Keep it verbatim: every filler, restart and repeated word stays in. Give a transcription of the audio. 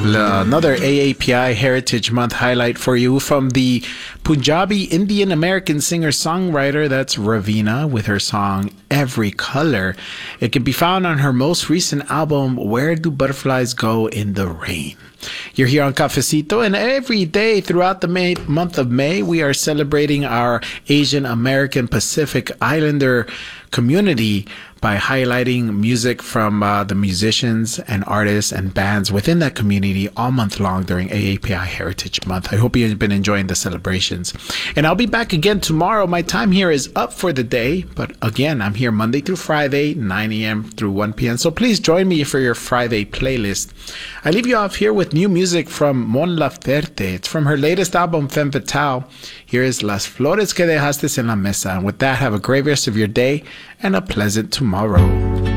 Another A A P I Heritage Month highlight for you from the Punjabi Indian American singer-songwriter, that's Raveena, with her song Every Color. It can be found on her most recent album, Where Do Butterflies Go in the Rain. You're here on Cafecito, and every day throughout the May, month of May, we are celebrating our Asian American Pacific Islander community by highlighting music from uh, the musicians and artists and bands within that community all month long during A A P I Heritage Month. I hope you've been enjoying the celebrations. And I'll be back again tomorrow. My time here is up for the day, but again, I'm here Monday through Friday, nine a.m. through one p.m. So please join me for your Friday playlist. I leave you off here with new music from Mon Laferte. It's from her latest album, Femme Fatale. Here is Las Flores que Dejaste en la Mesa. And with that, have a great rest of your day and a pleasant tomorrow.